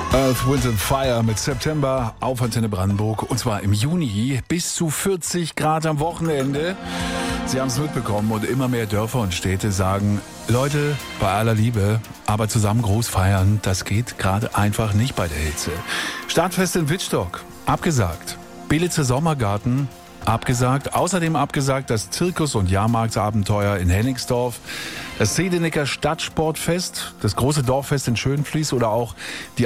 Earth, Wind and Fire mit September auf Antenne Brandenburg. Und zwar im Juni bis zu 40 Grad am Wochenende. Sie haben es mitbekommen und immer mehr Dörfer und Städte sagen, Leute, bei aller Liebe, aber zusammen groß feiern, das geht gerade einfach nicht bei der Hitze. Stadtfest in Wittstock, abgesagt. Belitzer Sommergarten, abgesagt. Außerdem abgesagt das Zirkus- und Jahrmarktsabenteuer in Hennigsdorf, das Sedenicker Stadtsportfest, das große Dorffest in Schönfließ oder auch die